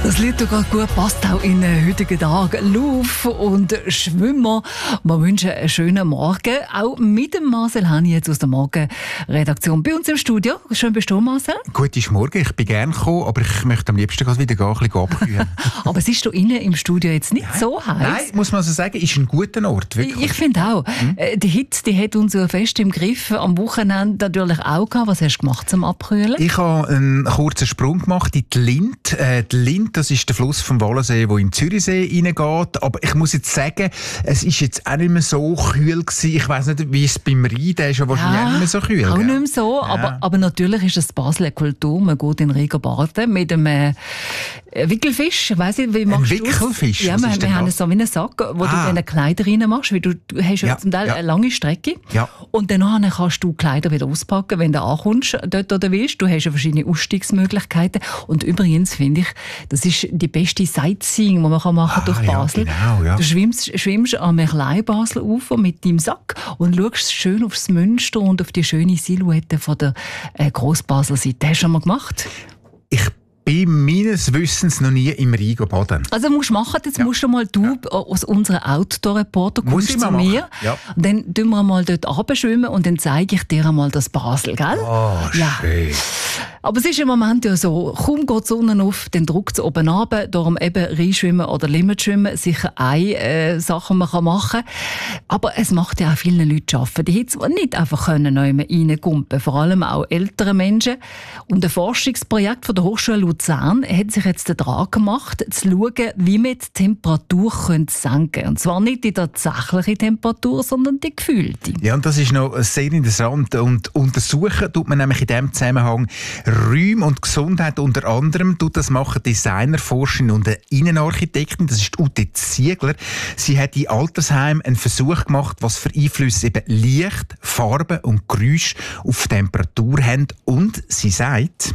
Das Lied gerade gut passt auch in den heutigen Tag. Lauf- und Schwimmer. Wir wünschen einen schönen Morgen. Auch mit dem Marcel Hani jetzt aus der Morgenredaktion bei uns im Studio. Schön bist du, Marcel. Guten Morgen, ich bin gerne gekommen, aber ich möchte am liebsten wieder gehen, ein bisschen abkühlen. Aber es ist hier innen im Studio jetzt nicht so heiß. Nein, muss man so sagen, ist ein guter Ort, wirklich. Ich finde auch. Die Hitze, die hat uns so fest im Griff. Am Wochenende natürlich auch gehabt. Was hast du gemacht zum Abkühlen? Ich habe einen kurzen Sprung gemacht in die Linth. Die Linth, das ist der Fluss vom Wallensee, der in den Zürichsee reingeht. Aber ich muss jetzt sagen, es ist jetzt auch nicht mehr so kühl gewesen. Ich weiss nicht, wie es beim Rhein, der ist ja wahrscheinlich auch nicht mehr so kühl. Auch gell? nicht mehr so, Ja. aber natürlich ist es Basel eine Kultur. Man geht in Regen baden mit einem Wickelfisch. Ich weiss nicht, wie machst du das? Wickelfisch? Ja, Was wir ist denn haben das? so wie einen Sack, wo du deine Kleider reinmachst. Weil du hast ja Ja, zum Teil ja. eine lange Strecke. Ja. Und dann kannst du die Kleider wieder auspacken, wenn du ankommst, dort oder willst. Du hast ja verschiedene Ausstiegsmöglichkeiten. Und übrigens finde ich, das ist die beste Sightseeing, die man machen kann durch ja, Basel. genau, ja. Du schwimmst am Klein-Basel-Ufer mit deinem Sack und schaust schön aufs Münster und auf die schöne Silhouette von der Gross-Basel-Seite. Hast du schon mal gemacht? Ich bin meines Wissens noch nie im Rhein baden. Also musst du machen, jetzt musst du mal aus unserem Outdoor-Reporter Muss kommst ich zu mal mir. machen, ja. Und dann tun wir mal dort runterschwimmen und dann zeige ich dir einmal das Basel, gell? Oh, schön. Aber es ist im Moment ja so, kaum geht die Sonne auf, dann drückt es oben runter, darum eben Reinschwimmen oder Limmerschwimmen, sicher eine Sache, die man machen kann. Aber es macht ja auch vielen Leuten zu arbeiten, die jetzt nicht einfach reingumpen, vor allem auch ältere Menschen. Und ein Forschungsprojekt von der Hochschule Luzern hat sich jetzt daran gemacht, zu schauen, wie man die Temperatur senken kann. Und zwar nicht die tatsächliche Temperatur, sondern die gefühlte. Ja, und das ist noch sehr interessant. Und untersuchen tut man nämlich in diesem Zusammenhang Räume und Gesundheit unter anderem. Das machen Designer, Forscherin und eine Innenarchitektin. Das ist Ute Ziegler. Sie hat in Altersheimen einen Versuch gemacht, was für Einflüsse eben Licht, Farbe und Geräusch auf die Temperatur haben. Und sie sagt...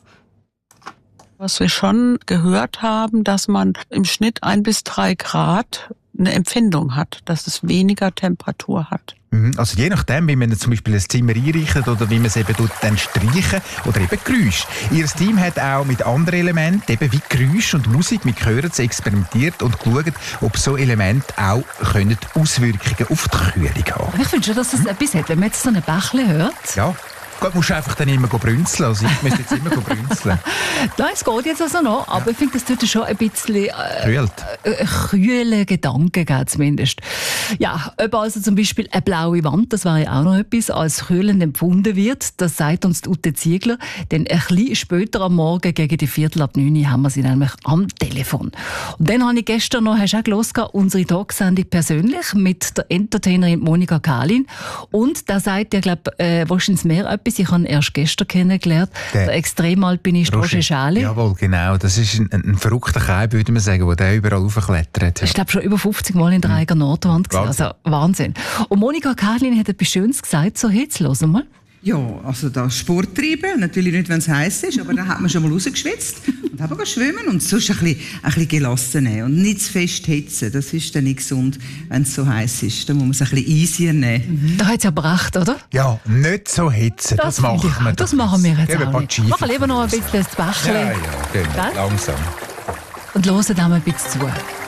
Was wir schon gehört haben, dass man im Schnitt 1 bis 3 Grad eine Empfindung hat, dass es weniger Temperatur hat. Also je nachdem, wie man zum Beispiel ein Zimmer einrichtet oder wie man es eben dann streichen oder eben Geräusch. Ihr Team hat auch mit anderen Elementen, eben wie Geräusch und Musik mit Chören experimentiert und geschaut, ob so Elemente auch Auswirkungen auf die Kühlung haben. Aber ich finde schon, dass das etwas hat, wenn man jetzt so ein Bächlein hört. Ja. Gut, musst du einfach dann immer brünzeln. Also ich müsste jetzt immer brünzeln. Nein, es geht jetzt also noch, aber ich finde, das tut schon ein bisschen kühle Gedanken geben, zumindest. Ja, ob also zum Beispiel eine blaue Wand, das wäre ja auch noch etwas, als kühlend empfunden wird, das sagt uns die Ute Ziegler, denn ein bisschen später am Morgen, gegen die 8:45, haben wir sie nämlich am Telefon. Und dann habe ich gestern noch, hast du auch gehört, unsere Talksendung persönlich mit der Entertainerin Monika Kahlin, und da sagt ja, glaube wahrscheinlich mehr etwas. Ich habe ihn erst gestern kennengelernt, der Extremalpinist Roger Schäli. Jawohl, genau. Das ist ein verrückter Kai, würde man sagen, der überall raufklettert. Ich glaube schon über 50 Mal in der Eiger Nordwand gesehen. Also Wahnsinn. Und Monika Kahlin hat etwas Schönes gesagt, so jetzt hören wir mal. Ja, also da Sport treiben, natürlich nicht, wenn es heiß ist, aber dann hat man schon mal rausgeschwitzt und haben schwimmen und sonst ein bisschen gelassen nehmen und nicht zu fest hitzen. Das ist dann nicht gesund, wenn es so heiß ist. Da muss man es ein bisschen easier nehmen. Da hat sie aber recht, oder? Ja, nicht so hitzen, das machen wir. Das machen wir jetzt auch nicht. Machen Machen lieber noch ein bisschen das Bächlein. Ja, genau. Langsam. Und hören dann mal ein bisschen zu.